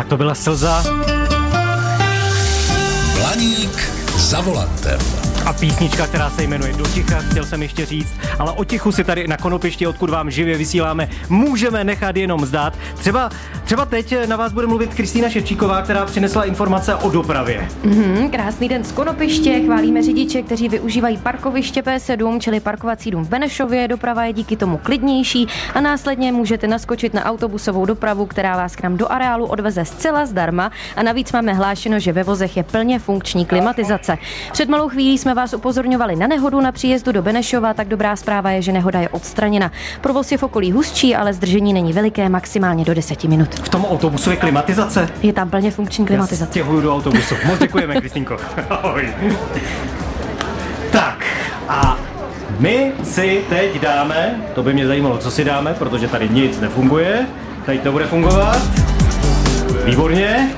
to byla Slza. Blaník za volantem. A písnička, která se jmenuje Do ticha, chtěl jsem ještě říct, ale o tichu si tady na Konopišti, odkud vám živě vysíláme, můžeme nechat jenom zdát. Třeba teď na vás bude mluvit Kristýna Ševčíková, která přinesla informace o dopravě. Krásný den z Konopiště, chválíme řidiče, kteří využívají parkoviště P7, čili parkovací dům v Benešově, doprava je díky tomu klidnější a následně můžete naskočit na autobusovou dopravu, která vás k nám do areálu odveze zcela zdarma a navíc máme hlášeno, že ve vozech je plně funkční klimatizace. Před malou chvílí jsme vás upozorňovali na nehodu na příjezdu do Benešova, tak dobrá zpráva je, že nehoda je odstraněna. Provoz je v okolí hustší, ale zdržení není veliké, maximálně do 10 minut. V tom autobusu je klimatizace? Je tam plně funkční klimatizace. Já stěhuju do autobusu. Moc děkujeme, Kristýnko. Ahoj. Tak a my si teď dáme, to by mě zajímalo, co si dáme, protože tady nic nefunguje. Teď to bude fungovat. Výborně.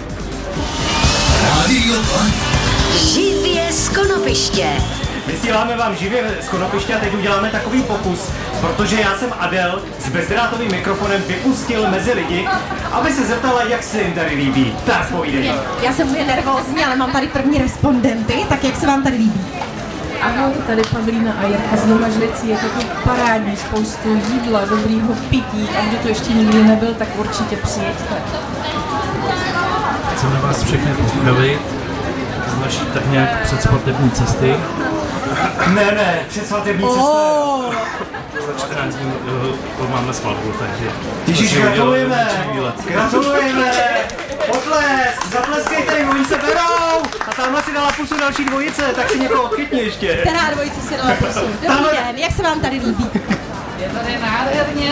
Rádio Živě z Konopiště. Vysíláme vám živě z Konopiště a teď uděláme takový pokus, protože já jsem Adel s bezdrátovým mikrofonem vypustil mezi lidi, aby se zeptala, jak se jim tady líbí. Tak povídej. Já jsem úplně nervózní, ale mám tady první respondenty, tak jak se vám tady líbí? Ahoj, tady Pavlína a Jirka z Doma Žlicí, je to tu parádní, spoustu jídla, dobrýho pití a kdo to ještě nikdy nebyl, tak určitě přijeďte. Chceme vás všechny pozdravit z naší tak nějak předsvatební cesty. Ne, předsvatební cesta. Za 14 dní máme svatbu, takže... Ježíš, gratulujeme! Potlesk, zatleskejte jim, oni se berou! A tamhle si dala pusu další dvojice, tak si někoho odchytni ještě. Která dvojice si dala pusu? Dobrý den, jak se vám tady líbí? Je tady nádherně,